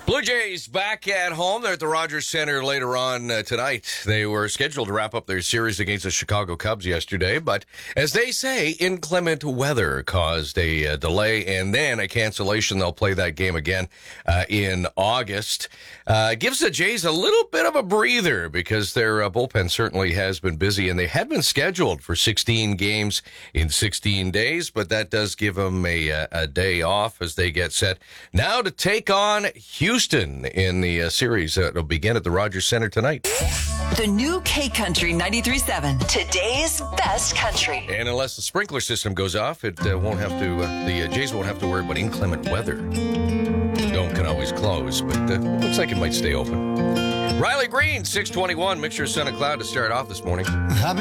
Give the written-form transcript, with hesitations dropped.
Blue Jays back at home. They're at the Rogers Center later on tonight. They were scheduled to wrap up their series against the Chicago Cubs yesterday, but as they say, inclement weather caused a delay and then a cancellation. They'll play that game again in August. Gives the Jays a little bit of a breather because their bullpen certainly has been busy, and they had been scheduled for 16 games in 16 days, but that does give them a day off as they get set now to take on Houston in the series that will begin at the Rogers Center tonight. The new K-Country 93.7, today's best country. And unless the sprinkler system goes off, it won't have to. The Jays won't have to worry about inclement weather. The dome can always close, but it looks like it might stay open. Riley Green, 621, mixture of sun and cloud to start off this morning.